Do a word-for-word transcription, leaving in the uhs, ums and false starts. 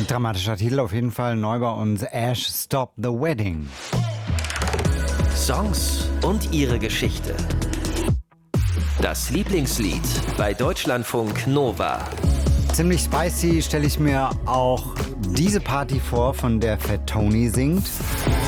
Dramatischer Titel auf jeden Fall. Neu bei uns: Ash, Stop the Wedding. Songs und ihre Geschichte. Das Lieblingslied bei Deutschlandfunk Nova. Ziemlich spicy stelle ich mir auch diese Party vor, von der Fat Tony singt.